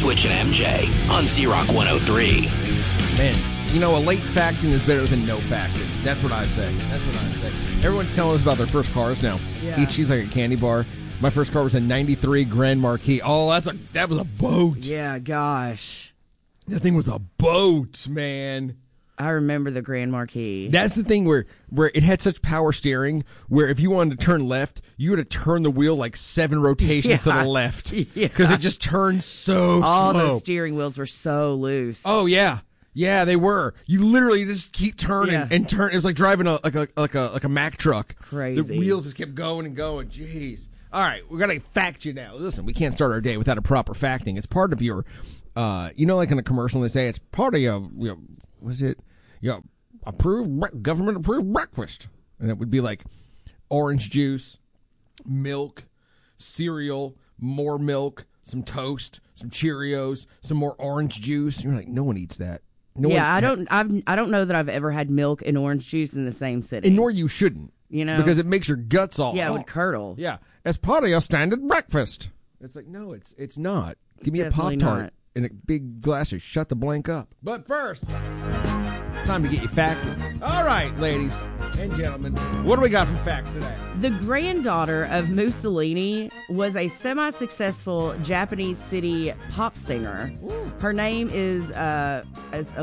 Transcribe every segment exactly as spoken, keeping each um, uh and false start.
Switch and M J on Z-Rock one oh three. Man, you know, a late facting is better than no facting. That's what I say. That's what I say. Everyone's telling us about their first cars now. Yeah. Each cheese like a candy bar. My first car was a ninety-three Grand Marquis. Oh, that's a that was a boat. Yeah, gosh. That thing was a boat, man. I remember the Grand Marquis. That's the thing where, where it had such power steering where if you wanted to turn left, you had to turn the wheel like seven rotations Yeah. to the left. Yeah. Because it just turned so All slow. the steering wheels were so loose. Oh, yeah. Yeah, they were. You literally just keep turning Yeah. and turn. It was like driving a like a like a like a Mack truck. Crazy. The wheels just kept going and going. Jeez. All right, we gotta fact you now. Listen, we can't start our day without a proper facting. It's part of your, uh, you know, like in a commercial they say it's part of your, you know, was it, you know, approved bre- government approved breakfast, and it would be like orange juice, milk, cereal, more milk, some toast, some Cheerios, some more orange juice. You're like, no one eats that. No yeah, one, I don't. I've. I don't know that I've ever had milk and orange juice in the same sitting. and nor you shouldn't. You know? because it makes your guts all. yeah, it oh, would curdle. Yeah, as part of your standard breakfast. It's like, no, it's it's not. Give me Definitely a Pop Tart not. and a big glass of Shut the Blank Up. But first, time to get you facted. All right, ladies and gentlemen, what do we got for facts today? The granddaughter of Mussolini was a semi-successful Japanese city pop singer. Her name is uh, as a.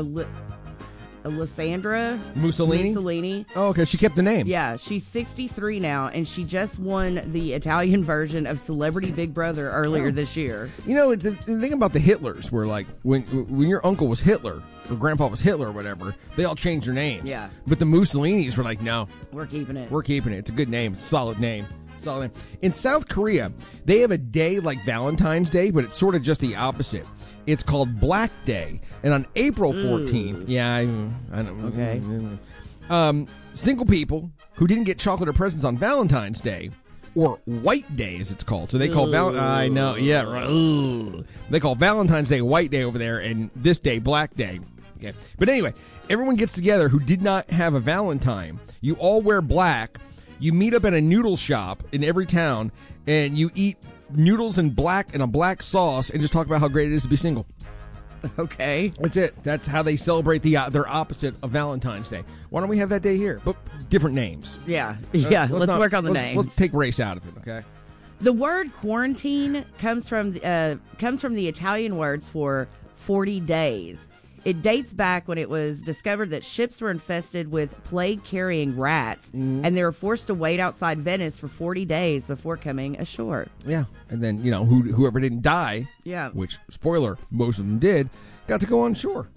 Alessandra Mussolini? Mussolini. Oh, okay, she kept the name. Yeah, she's sixty-three now, and she just won the Italian version of Celebrity Big Brother earlier Oh. this year. You know, it's the, the thing about the Hitlers, where like when when your uncle was Hitler or grandpa was Hitler or whatever, they all changed their names. Yeah. But the Mussolinis were like, no, We're keeping it. we're keeping it. It's a good name. It's a solid name. Solid name. In South Korea, they have a day like Valentine's Day, but it's sort of just the opposite. It's called Black Day, and on April fourteenth, yeah, I, I don't. Okay. Um, single people who didn't get chocolate or presents on Valentine's Day, or White Day as it's called. So they call Val. I know, yeah, right. Ugh. They call Valentine's Day White Day over there, and this day Black Day. Okay, but anyway, everyone gets together who did not have a Valentine. You all wear black. You meet up at a noodle shop in every town, and you eat noodles in black and a black sauce, and just talk about how great it is to be single. Okay. That's it. That's how they celebrate the uh, their opposite of Valentine's Day. Why don't we have that day here? But different names. Yeah. Yeah. Let's, not- work on the let's, names. Let's take race out of it, okay? The word quarantine comes from uh, comes from the Italian words for forty days. It dates back when it was discovered that ships were infested with plague-carrying rats, Mm-hmm. and they were forced to wait outside Venice for forty days before coming ashore. Yeah. And then, you know, who, whoever didn't die, Yeah. which, spoiler, most of them did, got to go on shore.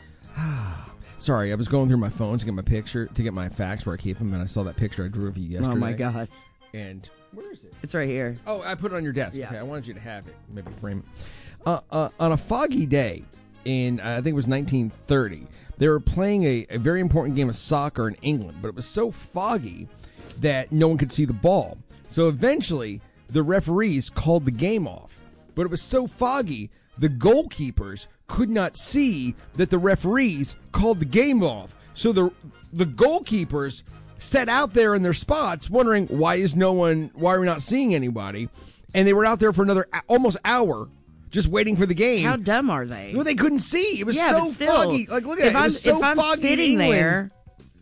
Sorry, I was going through my phone to get my picture, to get my facts where I keep them, and I saw that picture I drew of you yesterday. Oh, my God. And where is it? It's right here. Oh, I put it on your desk. Yeah. Okay, I wanted you to have it. Maybe frame it. Uh, uh, on a foggy day in, uh, I think it was nineteen thirty, they were playing a, a very important game of soccer in England, but it was so foggy that no one could see the ball. So eventually, the referees called the game off. But it was so foggy, the goalkeepers could not see that the referees called the game off. So the the goalkeepers sat out there in their spots wondering, why is no one, why are we not seeing anybody? And they were out there for another a- almost hour just waiting for the game. How dumb are they? Well, they couldn't see. It was yeah, so but still, foggy. Like, look at if it. It I'm, was so if I'm foggy in sitting England. there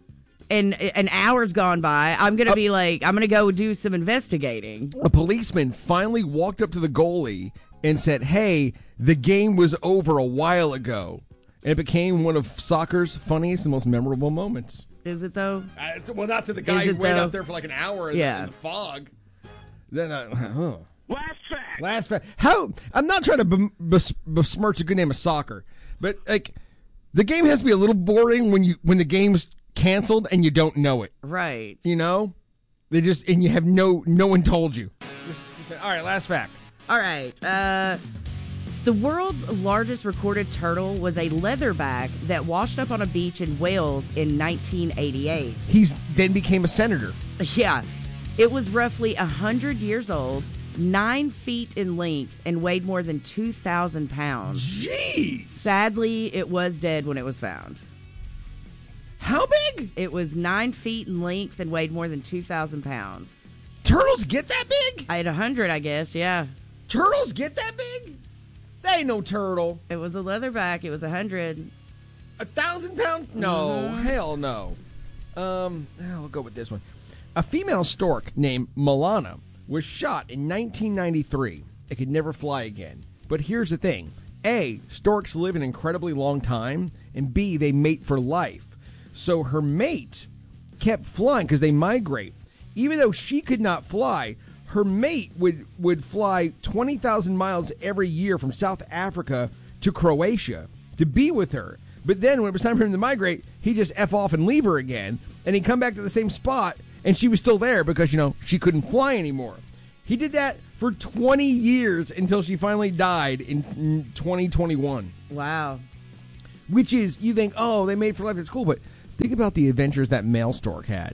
and an hour's gone by, I'm going to Uh, be like, I'm going to go do some investigating. A policeman finally walked up to the goalie and said, hey, the game was over a while ago. And it became one of soccer's funniest and most memorable moments. Is it, though? Uh, it's- well, not to the guy Is who it, waited though? out there for like an hour in, Yeah. the, in the fog. Then, uh, huh. Last fact. Last fact. How? I'm not trying to bem- bes- besmirch a good name of soccer, but like the game has to be a little boring when you when the game's canceled and you don't know it. Right. You know, they just and you have no no one told you. Just, just, all right, last fact. All right. Uh, the world's largest recorded turtle was a leatherback that washed up on a beach in Wales in nineteen eighty-eight. He's then became a senator. Yeah. It was roughly one hundred years old, nine feet in length, and weighed more than two thousand pounds. Jeez, Sadly, it was dead when it was found. how big? It was nine feet in length and weighed more than two thousand pounds. Turtles get that big? At one hundred, I guess, yeah. Turtles get that big? That ain't no turtle. It was a leatherback. It was a hundred. A thousand pounds? No, Mm-hmm. hell no. Um, I'll go with this one. A female stork named Milana was shot in nineteen ninety-three. It could never fly again. But here's the thing. A, storks live an incredibly long time, and B, they mate for life. So her mate kept flying because they migrate. Even though she could not fly, her mate would, would fly twenty thousand miles every year from South Africa to Croatia to be with her. But then when it was time for him to migrate, he'd just F off and leave her again, and he'd come back to the same spot, and she was still there because, you know, she couldn't fly anymore. He did that for twenty years until she finally died in twenty twenty-one. Wow. Which is, you think, oh, they made for life, it's cool, but think about the adventures that male stork had.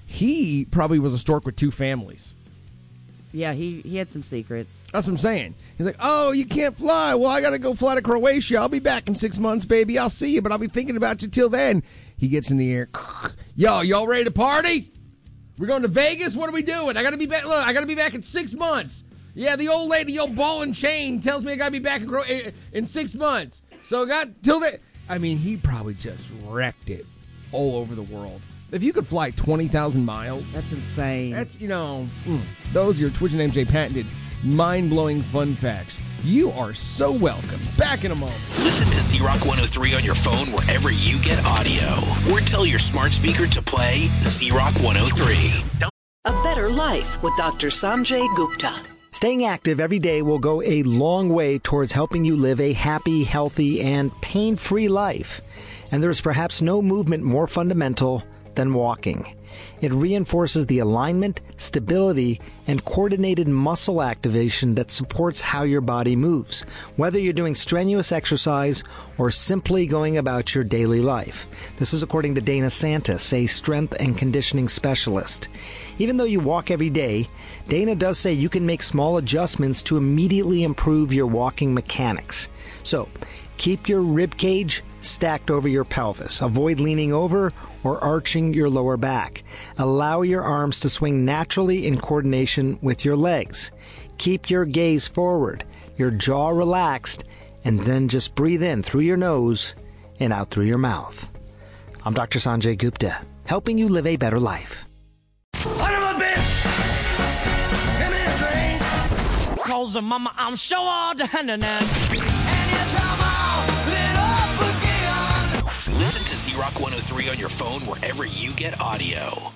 He probably was a stork with two families. Yeah, he, he had some secrets. That's what I'm saying. He's like, oh, you can't fly. Well, I got to go fly to Croatia. I'll be back in six months, baby. I'll see you, but I'll be thinking about you till then. He gets in the air. Yo, y'all ready to party? We're going to Vegas? What are we doing? I got to be back. Look, I got to be back in six months. Yeah, the old lady, old ball and chain, tells me I got to be back in, Cro- in six months. So I got till then. I mean, he probably just wrecked it all over the world. If you could fly twenty thousand miles. That's insane. That's, you know, mm, those are your Twitch and M J patented mind-blowing fun facts. You are so welcome. Back in a moment. Listen to Z-Rock one oh three on your phone wherever you get audio. Or tell your smart speaker to play Z-Rock one oh three. A better life with Doctor Sanjay Gupta. Staying active every day will go a long way towards helping you live a happy, healthy, and pain-free life. And there's perhaps no movement more fundamental than walking. It reinforces the alignment, stability, and coordinated muscle activation that supports how your body moves, whether you're doing strenuous exercise or simply going about your daily life. This is according to Dana Santis, a strength and conditioning specialist. Even though you walk every day, Dana does say you can make small adjustments to immediately improve your walking mechanics. So, keep your rib cage stacked over your pelvis. Avoid leaning over or arching your lower back. Allow your arms to swing naturally in coordination with your legs. Keep your gaze forward, your jaw relaxed, and then just breathe in through your nose and out through your mouth. I'm Doctor Sanjay Gupta, helping you live a better life. Calls her mama, I'm sure all the hand and Listen to Z-Rock one oh three on your phone wherever you get audio.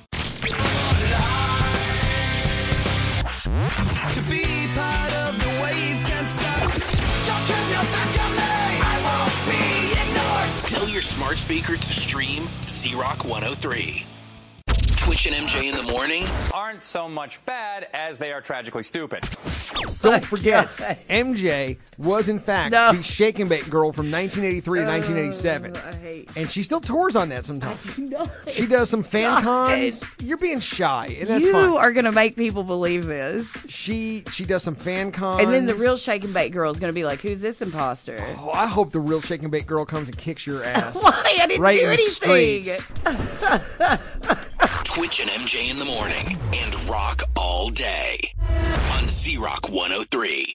to be part of the wave can't stop. Don't turn your back on me. I won't be ignored. Tell your smart speaker to stream Z-Rock one oh three. Twitch and M J in the morning aren't so much bad as they are tragically stupid. Don't forget, M J was in fact No. the Shake and Bake girl from nineteen eighty-three to nineteen eighty-seven. I hate- And she still tours on that sometimes. No, She does some fan stop cons. it. You're being shy, and that's You fine. are going to make people believe this. She she does some fan cons. And then the real Shake and Bake girl is going to be like, who's this imposter? Oh, I hope the real Shake and Bake girl comes and kicks your ass. Why? I didn't right do in the anything. streets. Twitch and M J in the morning and rock all day on Z-Rock one oh three.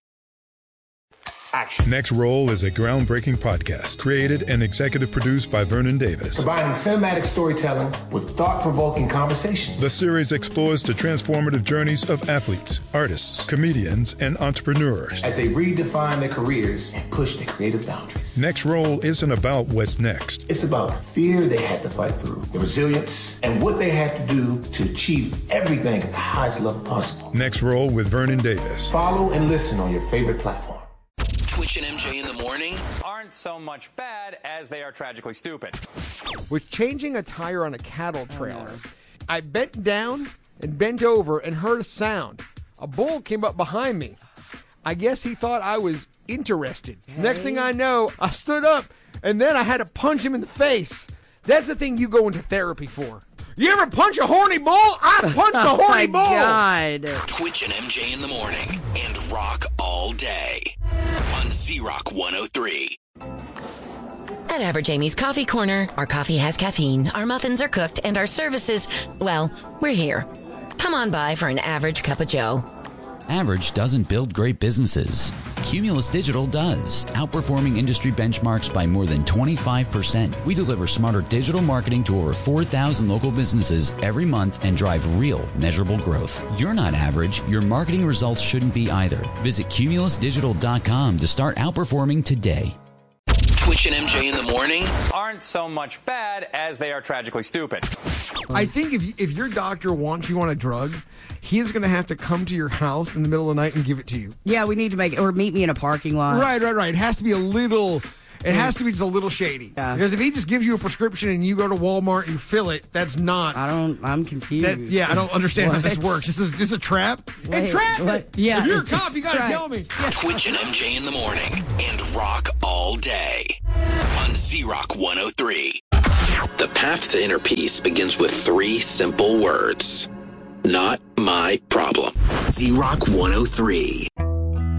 Next Roll is a groundbreaking podcast created and executive produced by Vernon Davis. Combining cinematic storytelling with thought-provoking conversations. The series explores the transformative journeys of athletes, artists, comedians, and entrepreneurs. As they redefine their careers and push their creative boundaries. Next Roll isn't about what's next. It's about the fear they had to fight through, the resilience, and what they had to do to achieve everything at the highest level possible. Next Roll with Vernon Davis. Follow and listen on your favorite platform. Twitch and M J in the morning Aren't so much bad as they are tragically stupid. Was changing a tire on a cattle trailer. I bent down and bent over and heard a sound. A bull came up behind me. I guess he thought I was interested. Next thing I know, I stood up and then I had to punch him in the face. That's the thing you go into therapy for. You ever punch a horny bull? I punched a horny Oh my bull. God. Twitch and M J in the morning and rock all day on Z-Rock one oh three. At Average Amy's Coffee Corner, our coffee has caffeine, our muffins are cooked, and our services, well, we're here. Come on by for an average cup of joe. Average doesn't build great businesses. Cumulus Digital does, outperforming industry benchmarks by more than twenty-five percent. We deliver smarter digital marketing to over four thousand local businesses every month and drive real, measurable growth. You're not average. Your marketing results shouldn't be either. Visit cumulus digital dot com to start outperforming today. Twitch and M J in the morning aren't so much bad as they are tragically stupid. I think if if your doctor wants you on a drug, he is going to have to come to your house in the middle of the night and give it to you. Yeah, we need to make it, or meet me in a parking lot. Right, right, right. It has to be a little... It has to be just a little shady. Yeah. Because if he just gives you a prescription and you go to Walmart and you fill it, that's not... I don't... I'm confused. That, yeah, I don't understand what? how this works. This is this a trap? Wait, a trap? what? Yeah, if you're a it's cop, you got to right. tell me. Twitch and M J in the morning and rock all day on Z-Rock one oh three. The path to inner peace begins with three simple words. Not my problem. Z-Rock one oh three.